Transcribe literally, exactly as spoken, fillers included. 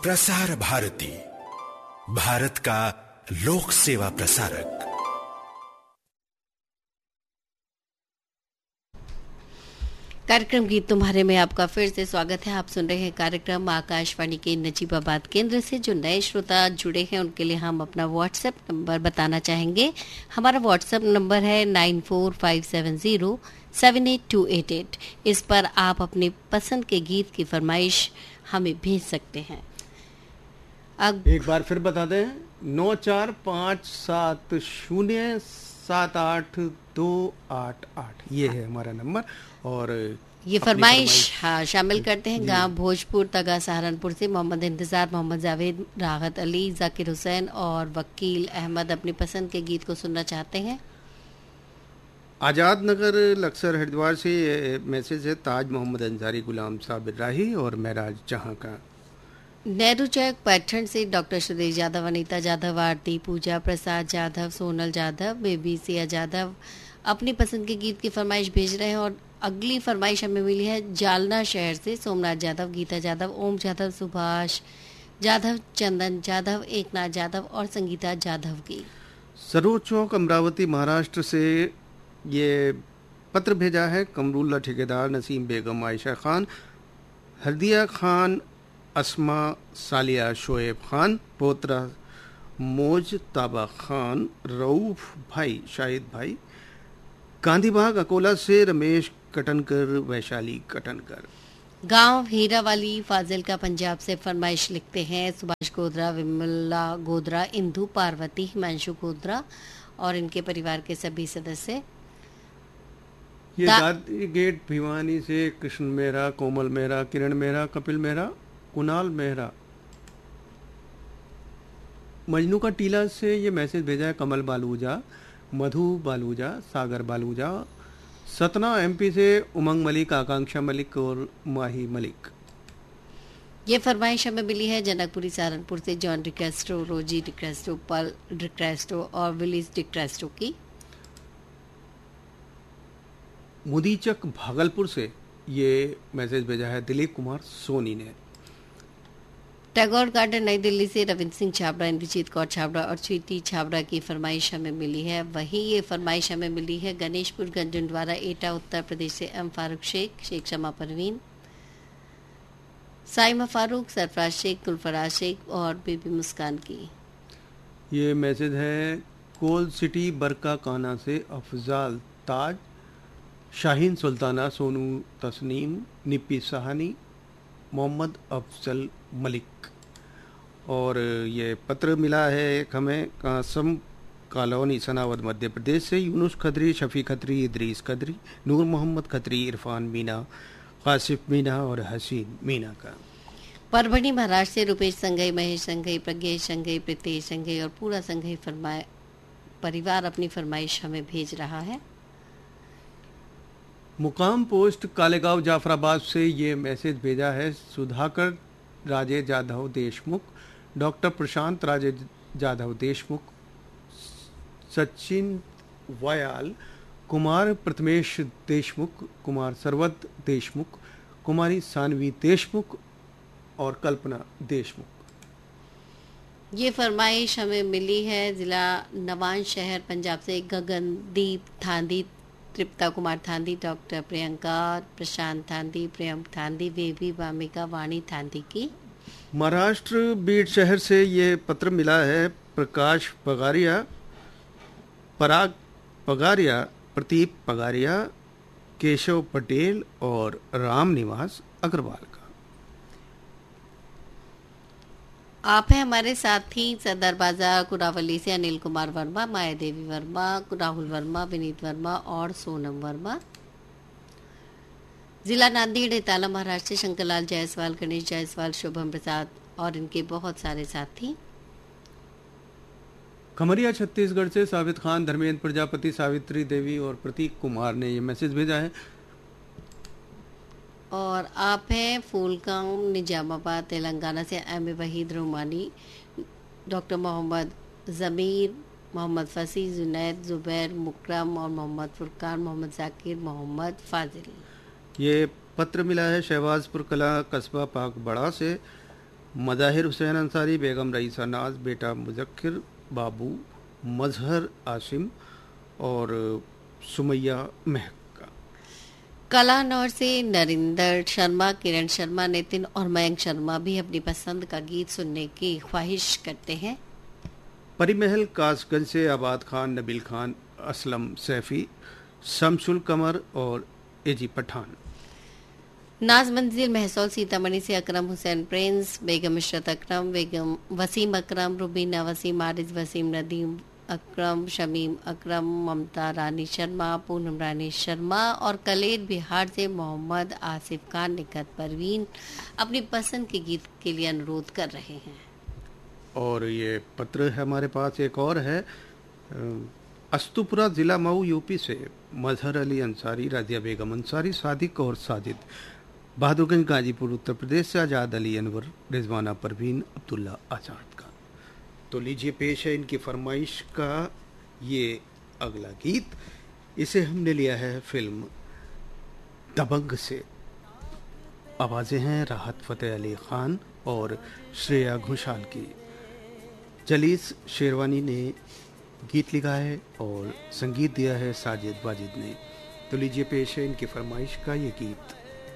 प्रसार भारती, भारत का लोक सेवा प्रसारक। कार्यक्रम गीत तुम्हारे में आपका फिर से स्वागत है। आप सुन रहे हैं कार्यक्रम आकाशवाणी के नजीबाबाद केंद्र से। जो नए श्रोता जुड़े हैं उनके लिए हम अपना व्हाट्सएप नंबर बताना चाहेंगे। हमारा व्हाट्सएप नंबर है nine four five seven zero seven eight to eight eight. इस पर आप अपनी पसंद के गीत की फरमाइश हमें भेज सकते हैं। अब एक बार फिर बता दें, नौ चार पाँच सात शून्य सात आठ दो आठ आठ, ये है हमारा नंबर। और ये फरमाइश हाँ शामिल करते हैं गांव भोजपुर तगा सहारनपुर से मोहम्मद इंतजार, मोहम्मद जावेद, राहत अली, जाकिर हुसैन और वकील अहमद अपनी पसंद के गीत को सुनना चाहते हैं। आज़ाद नगर लक्सर हरिद्वार से मैसेज है ताज मोहम्मद अंसारी, गुलाम साबिर राही और महराज जहां का। नेहरू चौक पैठण से डॉक्टर सुदेश यादव, अनीता यादव, आरती, पूजा प्रसाद यादव, सोनल यादव, बेबी सिया यादव अपनी पसंद के गीत की फरमाइश भेज रहे हैं। और अगली फरमाइश हमें मिली है जालना शहर से सोमनाथ यादव, गीता यादव, ओम यादव, सुभाष यादव, चंदन यादव, एकनाथ यादव और संगीता यादव की। सरोज चौक अमरावती महाराष्ट्र से ये पत्र भेजा है कमरुल्ला ठेकेदार, नसीम बेगम, आयशा खान, हरदिया खान, अस्मा, सालिया, शोएब खान, पोतरा मोज, ताबा खान, रऊफ भाई, शाहिद भाई, गांधीबाग अकोला से रमेश कटनकर, वैशाली कटनकर। गांव हीरावाली फाजिल का पंजाब से फरमाइश लिखते हैं सुभाष गोधरा, विमला गोधरा, इंदु, पार्वती, हिमांशु गोधरा और इनके परिवार के सभी सदस्य। ये दादी गेट भिवानी से कृष्ण मेहरा, कोमल मेहरा, किरण मेहरा, कपिल मेहरा, कुणाल मेहरा। मजनू का टीला से ये मैसेज भेजा है कमल बालूजा, मधु बालूजा, सागर बालूजा। सतना एमपी से उमंग मलिक, आकांक्षा मलिक और माही मलिक। ये फरमाइश हमें मिली है जनकपुरी सहारनपुर से जॉन डिक्रेस्टो, रोजी डिक्रेस्टो, पल डिक्रेस्टो और विलिस डिक्रेस्टो की। मुदीचक भागलपुर से ये मैसेज भेजा है दिलीप कुमार सोनी ने। टैगोर गार्डन नई दिल्ली से रविंद्र सिंह छाबड़ा, इंद्रजीत कौर छाबड़ा और स्वीटी छाबड़ा की फरमाइश हमें मिली है। वहीं ये फरमाइश हमें मिली है गणेशपुर गंजनद्वारा एटा उत्तर प्रदेश से एम फारूक शेख, शेख शमा परवीन, साइमा फारूक, सरफराज शेख, गुलफराज शेख और बेबी मुस्कान की। ये मैसेज है कोल सिटी बरका काना से अफजाल ताज, शाहीन सुल्ताना, सोनू तस्नीम, निप्पी सहानी, मोहम्मद अफजल मलिक। और ये पत्र मिला है एक हमें कासम कॉलोनी सनावद मध्य प्रदेश से यूनुस खदरी, शफी खत्री, इदरीस खदरी, नूर मोहम्मद खत्री, इरफान मीना, कासिफ मीना और हसीन मीना का। परभणी महाराष्ट्र से Rupesh Shanghai, Mahesh Shanghai, Pradnyesh Shanghai, Pritesh Shanghai और पूरा संघई फरमाए परिवार अपनी फरमाइश हमें भेज रहा है। मुकाम पोस्ट कालेगांव जाफराबाद से ये मैसेज भेजा है सुधाकर राजे जाधव देशमुख, डॉक्टर प्रशांत राजे जाधव देशमुख, सचिन वयाल, कुमार प्रथमेश देशमुख, कुमार सरवत देशमुख, कुमारी सानवी देशमुख और कल्पना देशमुख। ये फरमाइश हमें मिली है जिला नवान शहर पंजाब से गगनदीप थांदी, तृप्ता कुमार थांदी, डॉक्टर प्रियंका, प्रशांत थांदी, प्रेम थांदी, बेबी वामिका, वाणी थांदी की। महाराष्ट्र बीड शहर से ये पत्र मिला है प्रकाश पगारिया, पराग पगारिया, प्रदीप पगारिया, केशव पटेल और राम निवास अग्रवाल का। आप हैं हमारे साथी सदर बाजार कुरावली से अनिल कुमार वर्मा, माया देवी वर्मा, राहुल वर्मा, विनीत वर्मा और सोनम वर्मा। जिला नांदेड़ इताला महाराष्ट्र से शंकरलाल जायसवाल, गणेश जायसवाल, शुभम प्रसाद और इनके बहुत सारे साथी। खमरिया छत्तीसगढ़ से साबित खान, धर्मेंद्र प्रजापति, सावित्री देवी और प्रतीक कुमार ने ये मैसेज भेजा है। और आप हैं फूलगांव निजामाबाद तेलंगाना से M A Waheed रोमानी, doctor Mohammad ज़मीर, मोहम्मद फसी, जुनैद, जुबैर, मुकरम और मोहम्मद फुरकान, मोहम्मद जाकिर, मोहम्मद फाजिल। ये पत्र मिला है शहबाजपुर कला कस्बा पाक बड़ा से मज़ाहिर हुसैन अंसारी, बेगम रईसा नाज, बेटा मुजक्किर बाबू, मजहर आसिम और सुमैया महक का। कलानौर से नरिंदर शर्मा, किरण शर्मा, नितिन और मयंक शर्मा भी अपनी पसंद का गीत सुनने की ख्वाहिश करते हैं। परिमहल कासगंज से आबाद खान, नबील खान, असलम सैफी, शमसुल कमर और एजी पठान। नाज मंजिल महसौल सीतामढ़ी से अकरम हुसैन प्रिंस, बेगम इशरत अकरम, बेगम वसीम अकरम, रुबीना वसीम, आरिज वसीम, नदीम अकरम, शमीम अकरम, ममता रानी शर्मा, पूनम रानी शर्मा और कलेर बिहार से मोहम्मद आसिफ खान, निकत परवीन अपनी पसंद के गीत के लिए अनुरोध कर रहे हैं। और ये पत्र है हमारे पास एक और है, अस्तुपुरा ज़िला मऊ यूपी से मजहर अली अंसारी, राजिया बेगम अंसारी, सादिक और साजिद, बहादुरगंज गाजीपुर उत्तर प्रदेश से आज़ाद अली अनवर, रिजवाना परवीन, अब्दुल्ला आज़ाद का। तो लीजिए पेश है इनकी फरमाइश का ये अगला गीत। इसे हमने लिया है फिल्म दबंग से। आवाज़ें हैं राहत फ़तेह अली ख़ान और श्रेया घोषाल की। जलीस शेरवानी ने गीत लिखा है और संगीत दिया है साजिद वाजिद ने। तो लीजिए पेश है इनकी फरमाइश का ये गीत।